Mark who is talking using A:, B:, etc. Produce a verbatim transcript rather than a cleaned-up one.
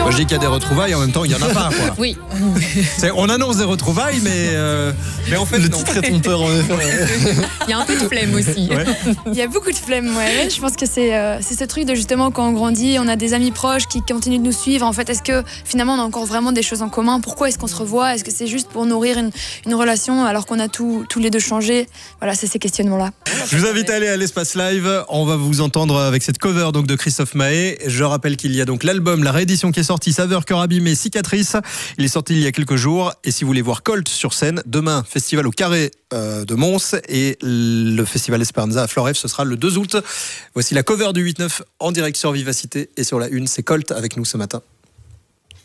A: Moi, je dis qu'il y a des retrouvailles, en même temps, il n'y en a pas. Quoi.
B: Oui.
A: C'est, on annonce des retrouvailles, mais, euh, mais en fait,
C: le
A: non.
C: titre est trompeur en effet.
B: Il y a un peu de flemme aussi.
A: Ouais.
D: Il y a beaucoup de flemme, ouais. Je pense que c'est, euh, c'est ce truc de justement quand on grandit, on a des amis proches qui continuent de nous suivre. En fait, est-ce que finalement on a encore vraiment des choses en commun? Pourquoi est-ce qu'on se revoit? Est-ce que c'est juste pour nourrir une, une relation alors qu'on a tout, tous les deux changé? Voilà, c'est ces questionnements-là.
A: Je vous invite à aller à l'Espace Live. On va vous entendre avec cette cover donc, de Christophe Maé. Je rappelle qu'il y a donc l'album, la réédition qui est sortie, Saveur, Cœur abîmé, Cicatrice. Il est sorti il y a quelques jours. Et si vous voulez voir Colt sur scène, demain, festival au Carré euh, de Mons et le festival Esperanza à Floref, ce sera le deux août. Voici la cover du huit neuf en direct sur Vivacité et sur la une, c'est Colt avec nous ce matin.